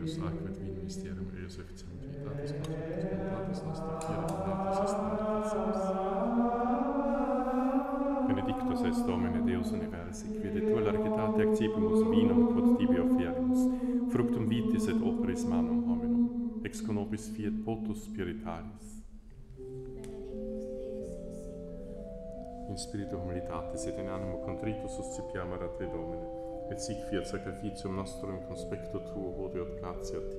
Spiritus ac et vin mysterium eius efficientivitatis consuetus voluntatis nostra Kyrie est nobis. Benedictus est Domine Deus universi, qui de tua largitate accipimus vinum quod tibi offerimus, fructum vitis et operis manum hominum, ex conopis fiat potus spiritualis. In spiritu humilitatis et in animo contritus suscipiamur a te, Domine, et sic fiat sacrificium nostrum in conspecto tuo hodie et gratia